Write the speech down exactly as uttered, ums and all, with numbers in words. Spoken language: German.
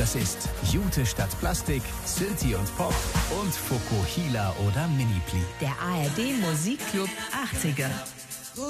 Das ist Jute statt Plastik, Sinti und Pop und Fokuhila oder Minipli. Der A R D Musikclub achtziger.